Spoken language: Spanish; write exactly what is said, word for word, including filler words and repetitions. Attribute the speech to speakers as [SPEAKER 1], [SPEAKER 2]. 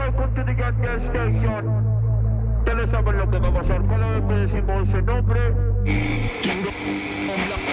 [SPEAKER 1] welcome to the gas station. Ya le saben lo que va a pasar. Cada vez que decimos ese nombre,